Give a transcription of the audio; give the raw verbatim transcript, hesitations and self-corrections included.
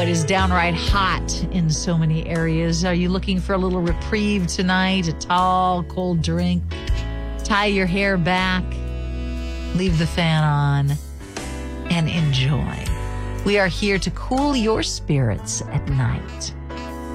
it is downright hot in so many areas. Are you looking for a little reprieve tonight? A tall, cold drink? Tie your hair back, leave the fan on, and enjoy. We are here to cool your spirits at night.